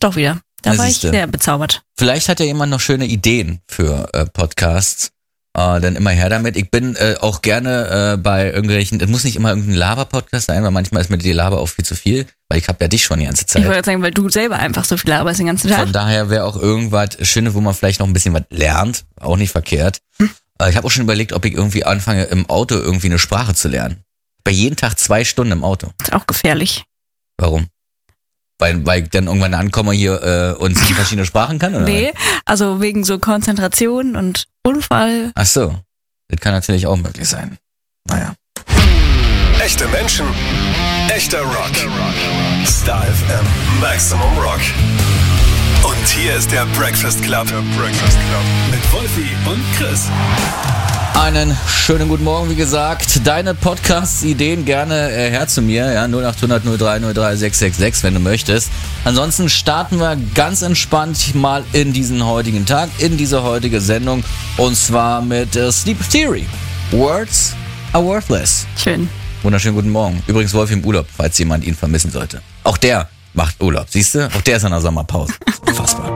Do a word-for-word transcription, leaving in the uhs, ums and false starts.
doch wieder. Da Na, war ich siehste. sehr bezaubert. Vielleicht hat ja jemand noch schöne Ideen für äh, Podcasts. Äh, dann immer her damit. Ich bin äh, auch gerne äh, bei irgendwelchen, es muss nicht immer irgendein Laber-Podcast sein, weil manchmal ist mir die Laber auch viel zu viel, weil ich habe ja dich schon die ganze Zeit. Ich wollte gerade sagen, weil du selber einfach so viel laberst den ganzen Tag. Von daher wäre auch irgendwas Schönes, wo man vielleicht noch ein bisschen was lernt. Auch nicht verkehrt. Hm. Äh, ich habe auch schon überlegt, ob ich irgendwie anfange, im Auto irgendwie eine Sprache zu lernen. Bei jeden Tag zwei Stunden im Auto. Das ist auch gefährlich. Warum? Weil, weil ich dann irgendwann ankomme hier äh, und die verschiedene Sprachen kann, oder? Nee, also wegen so Konzentration und Unfall. Ach so, das kann natürlich auch möglich sein. Naja. Echte Menschen, echter Rock. Star F M, Maximum Rock. Und hier ist der Breakfast Club. Der Breakfast Club. Mit Wolfi und Chris. Einen schönen guten Morgen, wie gesagt. Deine Podcast-Ideen gerne äh, her zu mir, ja, null acht hundert null drei null drei sechs sechs sechs, wenn du möchtest. Ansonsten starten wir ganz entspannt mal in diesen heutigen Tag, in diese heutige Sendung, und zwar mit äh, Sleep Theory. Words are worthless. Schön. Wunderschönen guten Morgen. Übrigens Wolfi im Urlaub, falls jemand ihn vermissen sollte. Auch der macht Urlaub, siehst du? Auch der ist in der Sommerpause. Unfassbar.